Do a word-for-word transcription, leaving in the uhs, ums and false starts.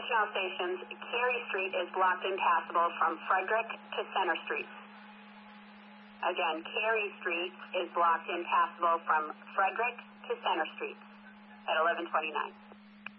additional stations, Cary Street is blocked impassable from Frederick to Center Street. Again, Cary Street is blocked impassable from Frederick to Center Street at eleven twenty-nine.